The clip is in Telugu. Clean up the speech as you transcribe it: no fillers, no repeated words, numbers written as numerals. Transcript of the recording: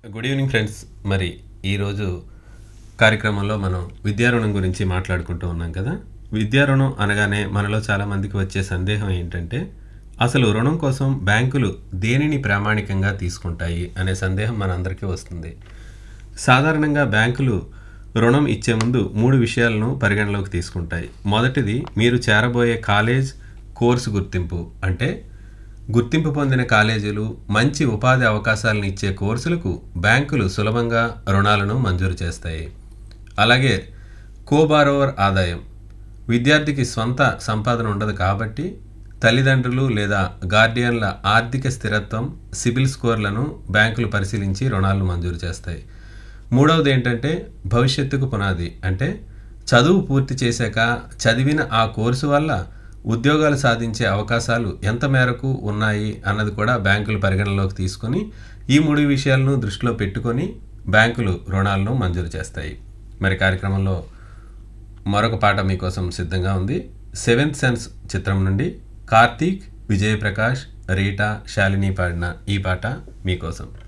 Good evening friends. మరి ఈరోజు కార్యక్రమంలో మనం విద్యా రుణం గురించి మాట్లాడుకుంటూ ఉన్నాం కదా. విద్యా రుణం అనగానే మనలో చాలామందికి వచ్చే సందేహం ఏంటంటే, అసలు రుణం కోసం బ్యాంకులు దేనిని ప్రామాణికంగా తీసుకుంటాయి అనే సందేహం మనందరికీ వస్తుంది. సాధారణంగా బ్యాంకులు రుణం ఇచ్చే ముందు 3 విషయాలను పరిగణలోకి తీసుకుంటాయి. మొదటిది, మీరు చేరబోయే కాలేజ్ కోర్సు గుర్తింపు. అంటే గుర్తింపు పొందిన కాలేజీలు, మంచి ఉపాధి అవకాశాలను ఇచ్చే కోర్సులకు బ్యాంకులు సులభంగా రుణాలను మంజూరు చేస్తాయి. అలాగే కోబారోవర్ ఆదాయం. విద్యార్థికి స్వంత సంపాదన ఉండదు కాబట్టి తల్లిదండ్రులు లేదా గార్డియన్ల ఆర్థిక స్థిరత్వం, సిబిల్ స్కోర్లను బ్యాంకులు పరిశీలించి రుణాలను మంజూరు చేస్తాయి. మూడవది ఏంటంటే భవిష్యత్తుకు పునాది. అంటే చదువు పూర్తి చేశాక చదివిన ఆ కోర్సు వల్ల ఉద్యోగాలు సాధించే అవకాశాలు ఎంత మేరకు ఉన్నాయి అన్నది కూడా బ్యాంకులు పరిగణనలోకి తీసుకొని ఈ 3 విషయాలను దృష్టిలో పెట్టుకొని బ్యాంకులు రుణాలను మంజూరు చేస్తాయి. మరి కార్యక్రమంలో మరొక పాట మీకోసం సిద్ధంగా ఉంది. 7th సెన్స్ చిత్రం నుండి కార్తీక్, విజయప్రకాష్, రీటా, శాలిని పాడిన ఈ పాట మీకోసం.